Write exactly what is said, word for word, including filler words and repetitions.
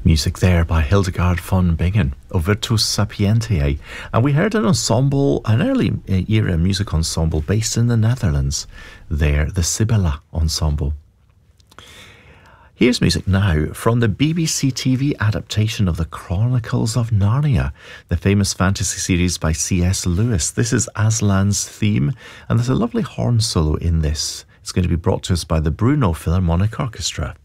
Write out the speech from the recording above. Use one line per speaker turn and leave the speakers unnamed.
Music there by Hildegard von Bingen of Virtus Sapientiae, and we heard an ensemble, an early era music ensemble based in the Netherlands there, the Sibylla Ensemble. Here's music now from the B B C T V adaptation of The Chronicles of Narnia, the famous fantasy series by C S Lewis. This is Aslan's theme, and there's a lovely horn solo in this. It's going to be brought to us by the Brno Philharmonic Orchestra.